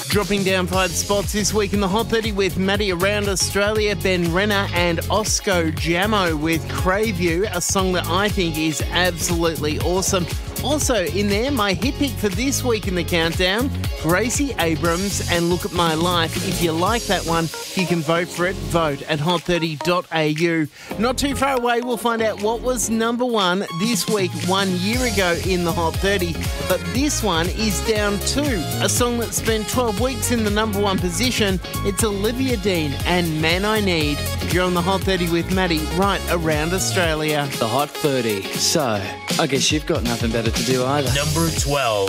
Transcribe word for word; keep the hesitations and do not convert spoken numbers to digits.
Dropping down five spots this week in the Hot thirty with Maddie Around Australia, Ben Renner and Osco Jammo with Crave You, a song that I think is absolutely awesome. Also in there, my hit pick for this week in the countdown, Gracie Abrams and Look at My Life. If you like that one, you can vote for it. Vote at hot thirty dot a u. Not too far away, we'll find out what was number one this week one year ago in the Hot thirty. But this one is down two, a song that spent twelve weeks in the number one position. It's Olivia Dean and Man I Need. You're on the Hot thirty with Maddie, right around Australia. The Hot thirty. So, I guess you've got nothing better to do either. Number twelve.